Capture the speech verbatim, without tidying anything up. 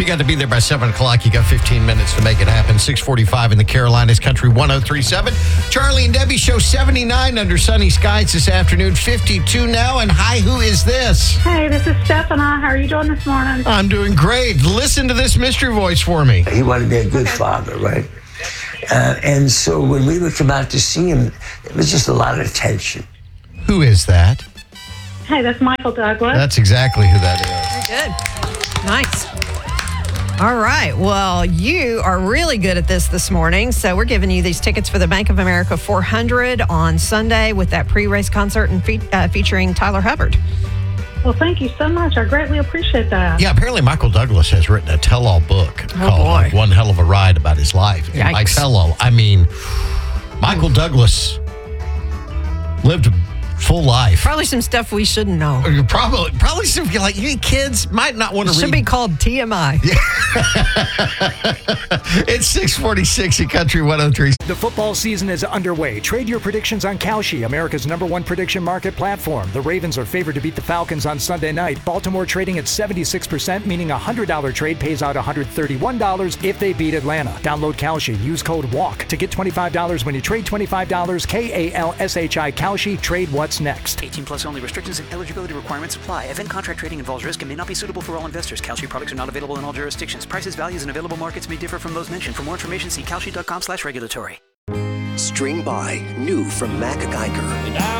you got to be there by seven o'clock. You got fifteen minutes to make it happen. six forty-five in the Carolinas, Country one oh three point seven. Charlie and Debbie show seventy-nine under sunny skies this afternoon, fifty-two now. And hi, who is this? Hey, this is Stephanie. How are you doing this morning? I'm doing great. Listen to this mystery voice for me. He wanted to be a good father, right? Uh, and so when we would come out to see him, it was just a lot of tension. Who is that? Hey, that's Michael Douglas. That's exactly who that is. Very good. Nice. All right. Well, you are really good at this this morning. So we're giving you these tickets for the Bank of America four hundred on Sunday with that pre-race concert and fe- uh, featuring Tyler Hubbard. Well, thank you so much. I greatly appreciate that. Yeah, apparently Michael Douglas has written a tell-all book called boy. like, One Hell of a Ride about his life. And by Yikes. tell-all, I mean Michael Douglas lived a full life. Probably some stuff we shouldn't know. Probably, probably some like you kids might not want It to should read. be called T M I. It's six forty-six in Country one oh three. The football season is underway. Trade your predictions on Kalshi, America's number one prediction market platform. The Ravens are favored to beat the Falcons on Sunday night. Baltimore trading at seventy-six percent, meaning a one hundred dollars trade pays out one hundred thirty-one dollars if they beat Atlanta. Download Kalshi. Use code WALK to get twenty-five dollars when you trade twenty-five dollars. K A L S H I Kalshi. Trade what's next. eighteen plus only. Restrictions and eligibility requirements apply. Event contract trading involves risk and may not be suitable for all investors. Kalshi products are not available in all jurisdictions. Prices, values, and available markets may differ from those mentioned. For more information, see kalshi dot com slash regulatory. String by, new from Mac Geiger.